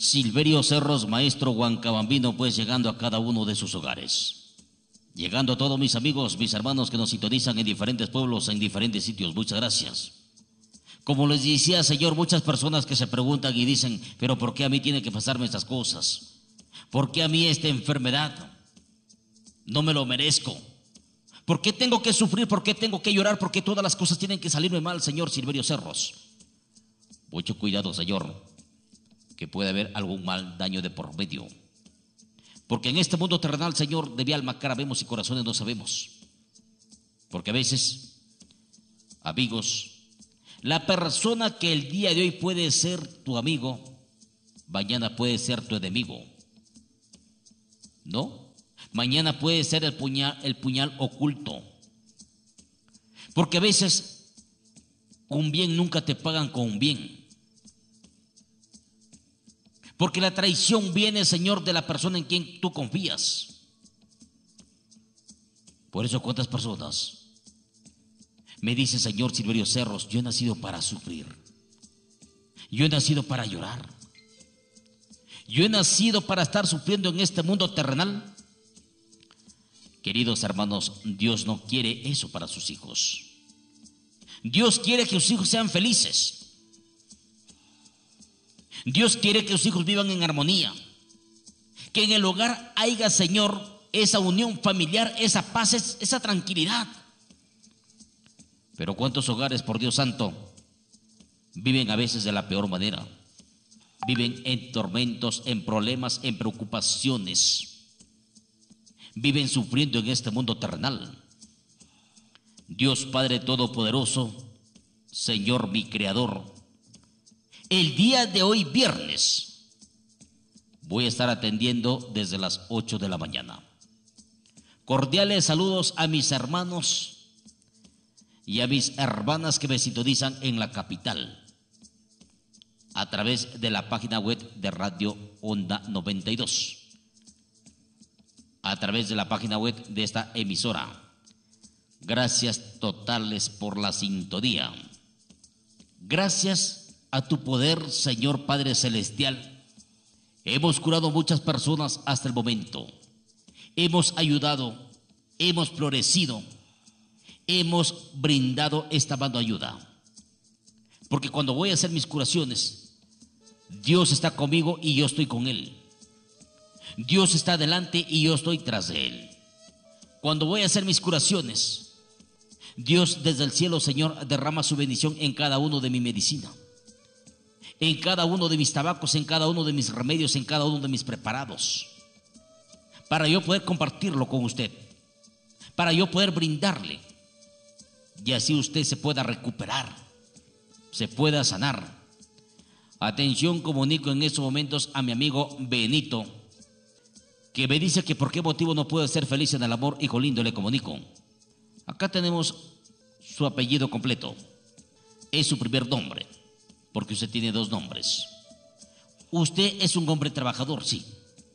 Silverio Cerros, maestro Huancabambino, pues llegando a cada uno de sus hogares. Llegando a todos mis amigos, mis hermanos que nos sintonizan en diferentes pueblos, en diferentes sitios. Muchas gracias. Como les decía, Señor, muchas personas que se preguntan y dicen, pero ¿por qué a mí tiene que pasarme estas cosas? ¿Por qué a mí esta enfermedad? No me lo merezco. ¿Por qué tengo que sufrir? ¿Por qué tengo que llorar? ¿Por qué todas las cosas tienen que salirme mal, Señor Silverio Cerros? Mucho cuidado, Señor, que puede haber algún mal daño de por medio. Porque en este mundo terrenal, Señor, de alma, cara vemos y corazones no sabemos. Porque a veces, amigos, la persona que el día de hoy puede ser tu amigo, mañana puede ser tu enemigo. ¿No? Mañana puede ser el puñal oculto. Porque a veces un bien nunca te pagan con un bien. Porque la traición viene, Señor, de la persona en quien tú confías. Por eso, ¿cuántas personas me dicen, Señor Silverio Cerros, yo he nacido para sufrir? Yo he nacido para llorar. Yo he nacido para estar sufriendo en este mundo terrenal. Queridos hermanos, Dios no quiere eso para sus hijos. Dios quiere que sus hijos sean felices. Dios quiere que sus hijos vivan en armonía. Que en el hogar haya, Señor, esa unión familiar, esa paz, esa tranquilidad. Pero ¿cuántos hogares, por Dios santo, viven a veces de la peor manera? Viven en tormentos, en problemas, en preocupaciones. Viven sufriendo en este mundo terrenal. Dios Padre Todopoderoso, Señor mi Creador, el día de hoy, viernes, voy a estar atendiendo desde las 8 de la mañana. Cordiales saludos a mis hermanos y a mis hermanas que me sintonizan en la capital a través de la página web de Radio Onda 92, a través de la página web de esta emisora. Gracias totales por la sintonía. Gracias a tu poder, Señor Padre Celestial, hemos curado muchas personas hasta el momento. Hemos ayudado, hemos florecido, hemos brindado esta mano de ayuda. Porque cuando voy a hacer mis curaciones, Dios está conmigo y yo estoy con Él. Dios está delante y yo estoy tras de Él. Cuando voy a hacer mis curaciones, Dios desde el cielo, Señor, derrama su bendición en cada uno de mi medicina, en cada uno de mis tabacos, en cada uno de mis remedios, en cada uno de mis preparados, para yo poder compartirlo con usted, para yo poder brindarle, y así usted se pueda recuperar, se pueda sanar. Atención, comunico en estos momentos a mi amigo Benito, que me dice que por qué motivo no puede ser feliz en el amor. Hijo lindo, le comunico. Acá tenemos su apellido completo, es su primer nombre, porque usted tiene dos nombres. Usted es un hombre trabajador, sí.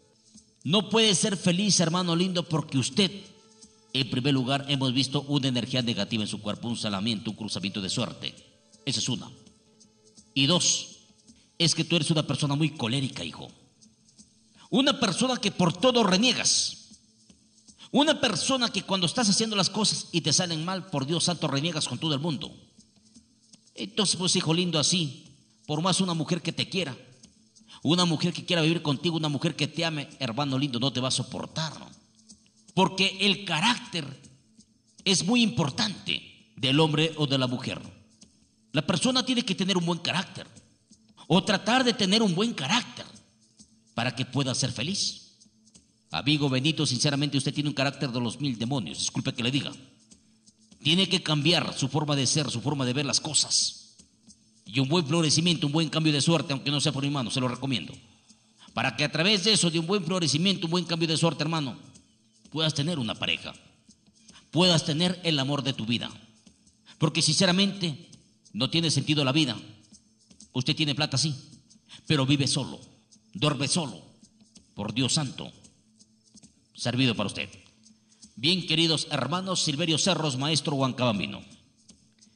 No puede ser feliz, hermano lindo, porque usted, en primer lugar, hemos visto una energía negativa en su cuerpo, un salamiento, un cruzamiento de suerte. Esa es una. Y dos, es que tú eres una persona muy colérica, hijo. Una persona que por todo reniegas. Una persona que cuando estás haciendo las cosas y te salen mal, por Dios santo, reniegas con todo el mundo. Entonces, pues, hijo lindo, así, por más una mujer que te quiera, una mujer que quiera vivir contigo, una mujer que te ame, hermano lindo, no te va a soportar, ¿no? Porque el carácter es muy importante del hombre o de la mujer. La persona tiene que tener un buen carácter, o tratar de tener un buen carácter, para que pueda ser feliz. Amigo Benito, sinceramente usted tiene un carácter de los 1000 demonios, disculpe que le diga. Tiene que cambiar su forma de ser, su forma de ver las cosas. Y un buen florecimiento, un buen cambio de suerte, aunque no sea por mi mano, se lo recomiendo. Para que a través de eso, de un buen florecimiento, un buen cambio de suerte, hermano, puedas tener una pareja, puedas tener el amor de tu vida. Porque sinceramente no tiene sentido la vida. Usted tiene plata, sí, pero vive solo, duerme solo. Por Dios santo, servido para usted. Bien, queridos hermanos, Silverio Cerros, maestro Huancabambino,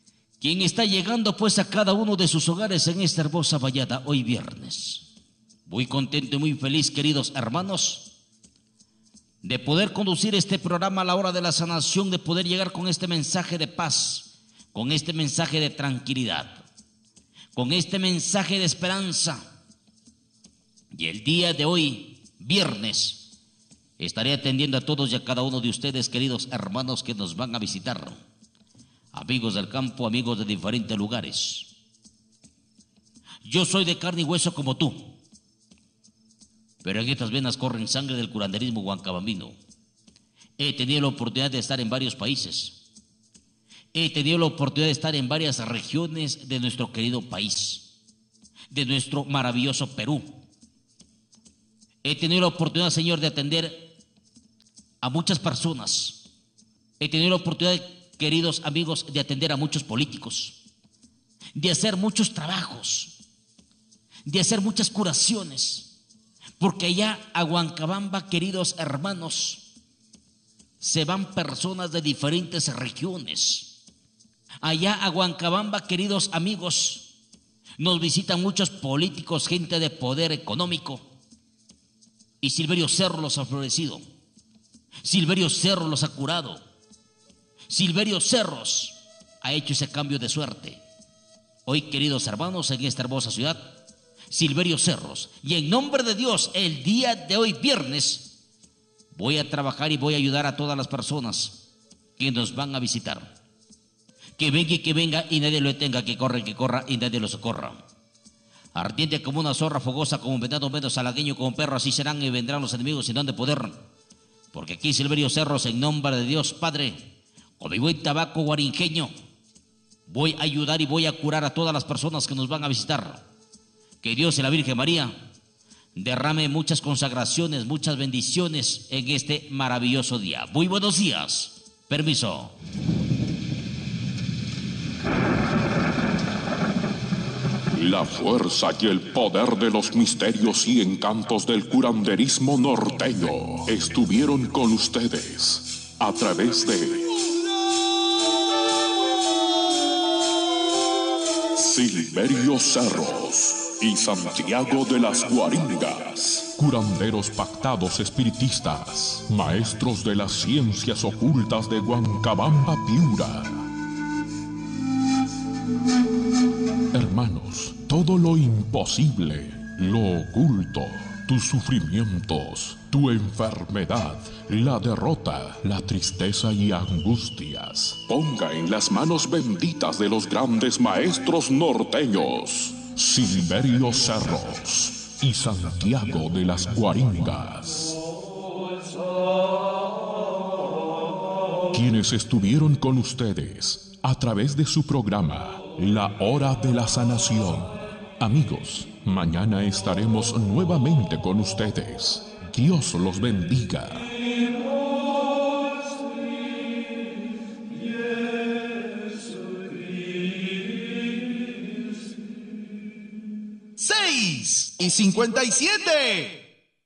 quien está llegando pues a cada uno de sus hogares en esta hermosa vallada hoy viernes. Muy contento y muy feliz, queridos hermanos, de poder conducir este programa a la hora de la sanación, de poder llegar con este mensaje de paz, con este mensaje de tranquilidad, con este mensaje de esperanza. Y el día de hoy, viernes, estaré atendiendo a todos y a cada uno de ustedes, queridos hermanos, que nos van a visitar. Amigos del campo, amigos de diferentes lugares. Yo soy de carne y hueso como tú, pero en estas venas corren sangre del curanderismo huancabambino. He tenido la oportunidad de estar en varios países. He tenido la oportunidad de estar en varias regiones de nuestro querido país, de nuestro maravilloso Perú. He tenido la oportunidad, Señor, de atender a muchas personas. He tenido la oportunidad, queridos amigos, de atender a muchos políticos, de hacer muchos trabajos, de hacer muchas curaciones, porque allá a Huancabamba, queridos hermanos, se van personas de diferentes regiones. Allá a Huancabamba, queridos amigos, nos visitan muchos políticos, gente de poder económico, y Silverio Cerro los ha florecido, Silverio Cerro los ha curado, Silverio Cerros ha hecho ese cambio de suerte. Hoy, queridos hermanos, en esta hermosa ciudad, Silverio Cerros, y en nombre de Dios, el día de hoy, viernes, voy a trabajar y voy a ayudar a todas las personas que nos van a visitar. Que venga y nadie lo detenga, que corra y nadie lo socorra. Ardiente como una zorra, fogosa como un venado, menos halagueño como un perro, así serán y vendrán los enemigos sin don de poder. Porque aquí Silverio Cerros, en nombre de Dios Padre, con mi buen tabaco guarinjeño, voy a ayudar y voy a curar a todas las personas que nos van a visitar. Que Dios y la Virgen María derrame muchas consagraciones, muchas bendiciones en este maravilloso día. Muy buenos días. Permiso. La fuerza y el poder de los misterios y encantos del curanderismo norteño estuvieron con ustedes a través de Silverio Cerros y Santiago de las Guaringas, curanderos pactados espiritistas, maestros de las ciencias ocultas de Huancabamba, Piura. Hermanos, todo lo imposible, lo oculto, tus sufrimientos, tu enfermedad, la derrota, la tristeza y angustias, ponga en las manos benditas de los grandes maestros norteños, Silverio Cerros y Santiago de las Guaringas, quienes estuvieron con ustedes a través de su programa La Hora de la Sanación. Amigos, mañana estaremos nuevamente con ustedes. Dios los bendiga. 6:57.